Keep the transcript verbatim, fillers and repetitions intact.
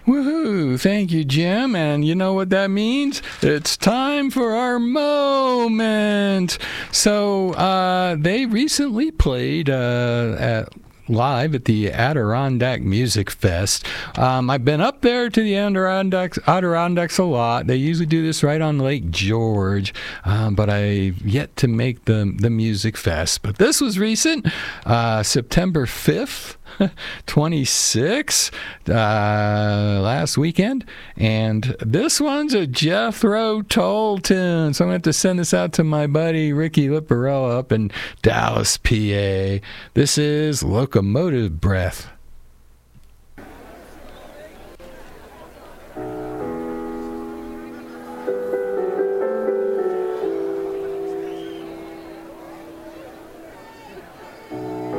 Woohoo! Thank you, Jim. And you know what that means? It's time for our moment. So uh, they recently played uh, at live at the Adirondack Music Fest. Um, I've been up there to the Adirondacks, Adirondacks a lot. They usually do this right on Lake George, um, but I've yet to make the, the Music Fest. But this was recent, uh, September fifth. twenty-six uh, last weekend, and this one's a Jethro Tull tune, so I'm going to have to send this out to my buddy Ricky Liparella up in Dallas, P A. This is Locomotive Breath.